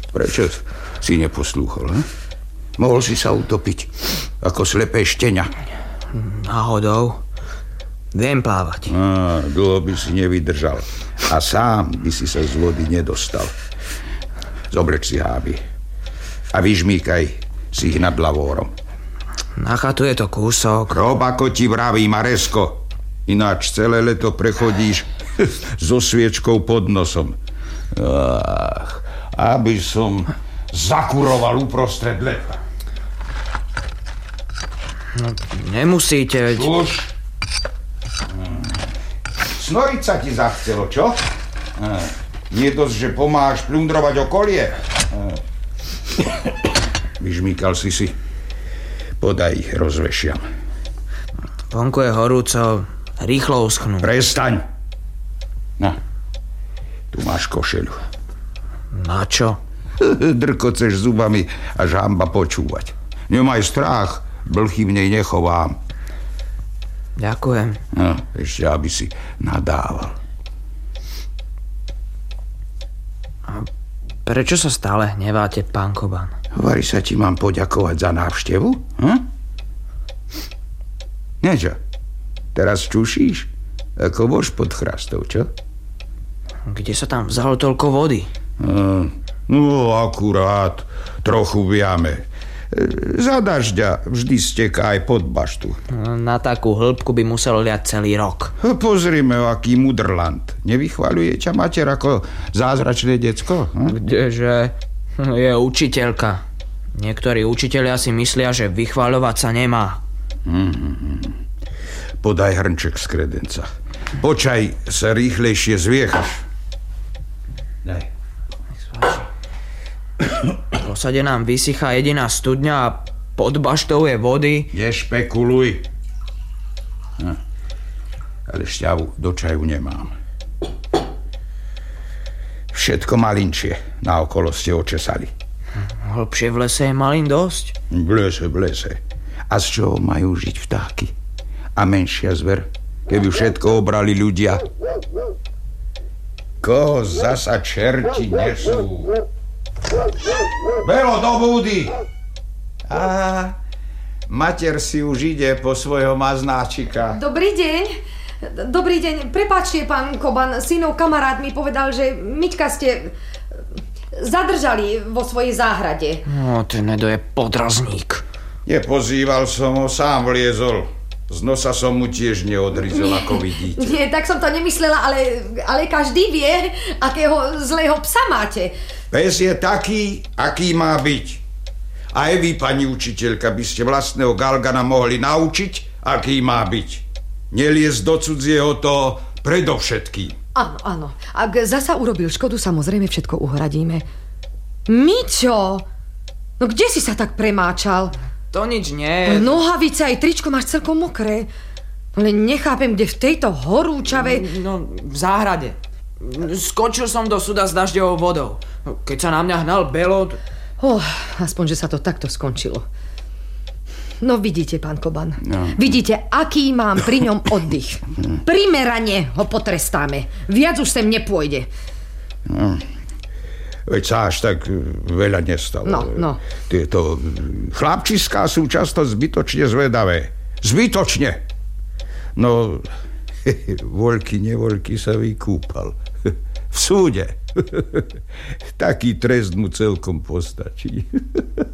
Prečo si neposlúchol? Mohol si sa utopiť ako slepé štenia. Náhodou. Viem plávať. Dlho by si nevydržal. A sám by si sa z vody nedostal. Zobleč si háby. A vyžmýkaj si ich nad lavórom. Na chatu je to kúsok. Rob, ako ti vraví, Maresko. Ináč celé leto prechodíš so sviečkou pod nosom. Aby som zakuroval uprostred leta. No, nemusíte. Už. Snoriť sa ti zachcelo, čo? Nie dosť, že pomáhaš plundrovať okolie. Vyžmýkal si. Podaj ich, rozvešiam. Vonku je horúco, rýchlo uschnú. Prestaň. Na, tu máš košeľu. Na čo? Drkoceš zubami, až hanba počúvať. Nemaj strach, blchy v nej nechovám. Ďakujem. No, ešte aby si nadával. A prečo sa stále hneváte, pán Koban? Hovorí sa ti mám poďakovať za návštevu? Niečo? Teraz čušíš? Ako bož pod chrastou, čo? Kde sa tam vzalo toľko vody? No, akurát. Trochu v jame. Za dažďa vždy steká aj pod baštu. Na takú hĺbku by muselo liať celý rok. Pozrime, aký mudrland. Nevychvaľuje ťa mater ako zázračné decko? Kdeže? Je učiteľka. Niektorí učitelia si myslia, že vychvaľovať sa nemá. Podaj hrnček z kredenca. Počaj sa rýchlejšie zviechaš. Daj. V osade nám vysychá jediná studňa a pod baštou je vody. Nešpekuluj. Ale šťavu do čaju nemám. Všetko malinčie. Naokolo ste očesali. Hlbšie v lese je malin dosť. V lese. A z čoho majú žiť vtáky? A menšia zver? Keby všetko obrali ľudia. Koho zasa čerti nesú? Belo, do búdy! Mater si už ide po svojho maznáčika. Dobrý deň. Dobrý deň. Prepáčte, pán Koban, synov kamarát mi povedal, že Miťka ste zadržali vo svojej záhrade. No, ten Nedo je podrazník. Nepozýval som ho, sám vliezol. Z nosa som mu tiež neodrizol, ako vidíte. Nie, tak som to nemyslela, ale každý vie, akého zlého psa máte. Pes je taký, aký má byť. Aj vy, pani učiteľka, by ste vlastného Galgana mohli naučiť, aký má byť. Neliesť do cudzieho to predovšetkým. Áno. Ak zasa urobil škodu, samozrejme všetko uhradíme. Miťo! No kde si sa tak premáčal? To nič nie. Nohavice aj tričko máš celkom mokré. Ale nechápem, kde v tejto horúčave... No, v záhrade. Skočil som do suda s dažďovou vodou. Keď sa na mňa hnal Belo... Aspoň, že sa to takto skončilo. No vidíte, pán Koban. No. Vidíte, aký mám pri ňom oddych. Primerane ho potrestáme. Viac už sem nepôjde. No. Veď sa až tak veľa nestalo. No. Tieto chlapčiská sú často zbytočne zvedavé. Zbytočne. No, voľky, nevoľky sa vykúpal. V súde. Taký trest mu celkom postačí.